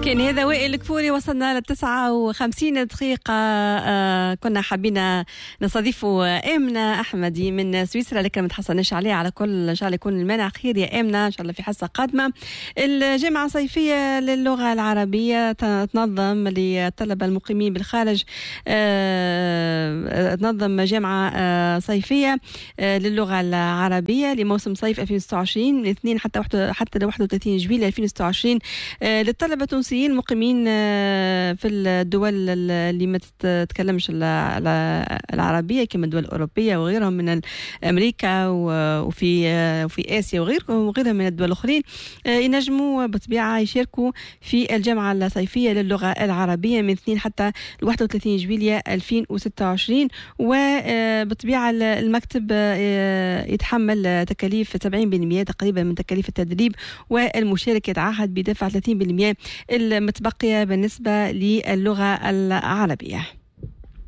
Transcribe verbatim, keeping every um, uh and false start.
كان هذا وائل الكفوري. وصلنا للتسعة وخمسين دقيقة. آه كنا حابين نستضيفوا آمنة أحمدي من سويسرا، لكن ما تحصلناش عليه. على كل إن شاء الله يكون المانع خير يا آمنة، إن شاء الله في حصة قادمة. الجامعة الصيفية للغة العربية تنظم للطلبة المقيمين بالخارج، آه تنظم جامعة آه صيفية آه للغة العربية لموسم صيف ألفين وستة وعشرين من اثنين حتى حتى ل واحد وثلاثين جويلية ألفين وستة وعشرين آه للطلبة التونسيين المقيمين في الدول اللي ما تتكلمش العربية كما الدول الأوروبية وغيرهم من أمريكا وفي وفي آسيا وغيرها من الدول الأخرين، ينجموا بطبيعة يشاركوا في الجامعة الصيفية للغة العربية من اثنين حتى ل واحد وثلاثين جويلية ألفين وستة وعشرين. وبطبيعة المكتب يتحمل تكاليف سبعين بالمئة تقريبا من تكاليف التدريب، والمشارك يتعهد بدفع ثلاثين بالمئة المتبقية بالنسبة للغة العربية.